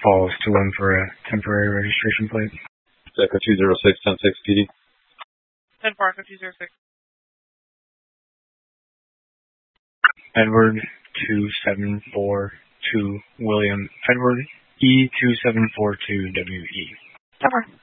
Falls to one for a temporary registration plate. Echo 206, 106 PD. 10 for Echo 206. Edward 2742 William. Edward E2742 WE. Temper.